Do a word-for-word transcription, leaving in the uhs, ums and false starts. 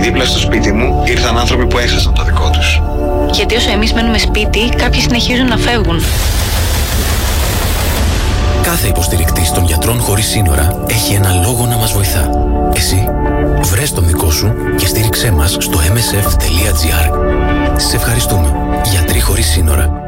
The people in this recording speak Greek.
δίπλα στο σπίτι μου ήρθαν άνθρωποι που έχασαν το δικό τους. Γιατί όσο εμείς μένουμε σπίτι, κάποιοι συνεχίζουν να φεύγουν. Κάθε υποστηρικτής των Γιατρών Χωρίς Σύνορα έχει ένα λόγο να μας βοηθά. Εσύ, βρες τον δικό σου και στήριξέ μας στο εμ ες εφ τελεία τζι άρ. Σε ευχαριστούμε. Γιατροί Χωρίς Σύνορα.